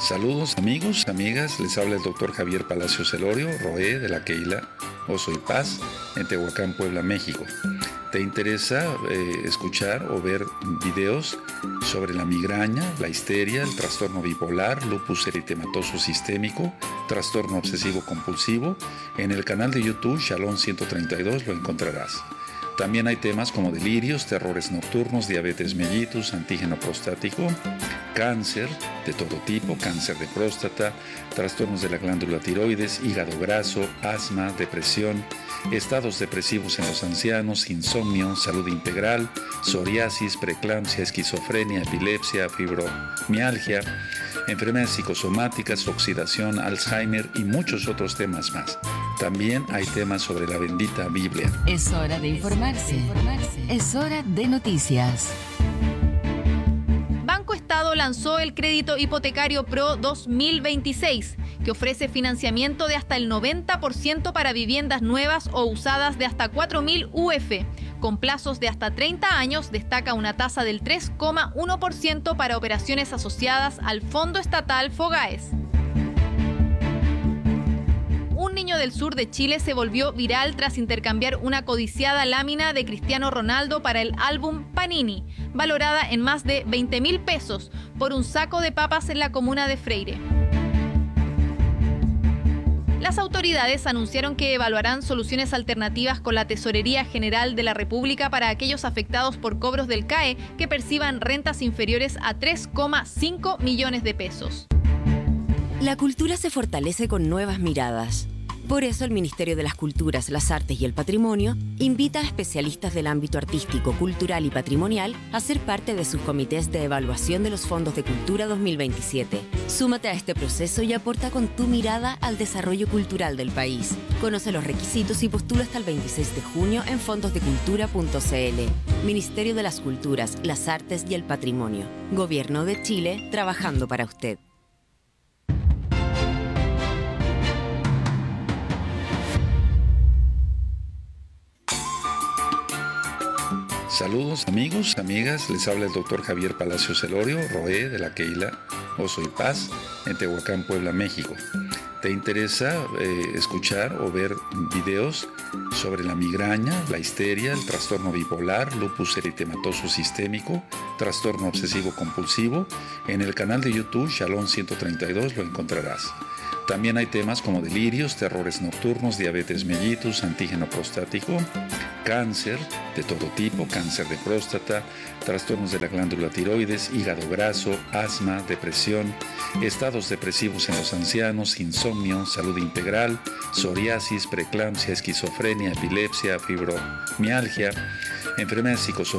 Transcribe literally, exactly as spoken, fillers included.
Saludos amigos, amigas, les habla el doctor Javier Palacios Celorio, Roé de la Keila Oso y Paz, en Tehuacán, Puebla, México. ¿Te interesa eh, escuchar o ver videos sobre la migraña, la histeria, el trastorno bipolar, lupus eritematoso sistémico, trastorno obsesivo compulsivo? En el canal de YouTube Shalom ciento treinta y dos lo encontrarás. También hay temas como delirios, terrores nocturnos, diabetes mellitus, antígeno prostático, cáncer de todo tipo, cáncer de próstata, trastornos de la glándula tiroides, hígado graso, asma, depresión, estados depresivos en los ancianos, insomnio, salud integral, psoriasis, preeclampsia, esquizofrenia, epilepsia, fibromialgia, enfermedades psicosomáticas, oxidación, Alzheimer y muchos otros temas más. También hay temas sobre la bendita Biblia. Es hora de informarse. Es hora de noticias. Banco Estado lanzó el crédito hipotecario Pro dos mil veintiséis, que ofrece financiamiento de hasta el noventa por ciento para viviendas nuevas o usadas de hasta cuatro mil U F. Con plazos de hasta treinta años, destaca una tasa del tres coma uno por ciento para operaciones asociadas al Fondo Estatal FOGAES. Un niño del sur de Chile se volvió viral tras intercambiar una codiciada lámina de Cristiano Ronaldo para el álbum Panini, valorada en más de veinte mil pesos, por un saco de papas en la comuna de Freire. Las autoridades anunciaron que evaluarán soluciones alternativas con la Tesorería General de la República para aquellos afectados por cobros del C A E que perciban rentas inferiores a tres coma cinco millones de pesos. La cultura se fortalece con nuevas miradas. Por eso el Ministerio de las Culturas, las Artes y el Patrimonio invita a especialistas del ámbito artístico, cultural y patrimonial a ser parte de sus comités de evaluación de los fondos de cultura dos mil veintisiete. Súmate a este proceso y aporta con tu mirada al desarrollo cultural del país. Conoce los requisitos y postula hasta el veintiséis de junio en fondosdecultura punto c l. Ministerio de las Culturas, las Artes y el Patrimonio. Gobierno de Chile, trabajando para usted. Saludos amigos, amigas, les habla el doctor Javier Palacios Celorio, Roé de la Keila Oso y Paz, en Tehuacán, Puebla, México. ¿Te interesa eh, escuchar o ver videos sobre la migraña, la histeria, el trastorno bipolar, lupus eritematoso sistémico, trastorno obsesivo compulsivo? En el canal de YouTube Shalom ciento treinta y dos lo encontrarás. También hay temas como delirios, terrores nocturnos, diabetes mellitus, antígeno prostático, cáncer de todo tipo, cáncer de próstata, trastornos de la glándula tiroides, hígado graso, asma, depresión, estados depresivos en los ancianos, insomnio, salud integral, psoriasis, preeclampsia, esquizofrenia, epilepsia, fibromialgia, enfermedades psicosomáticas,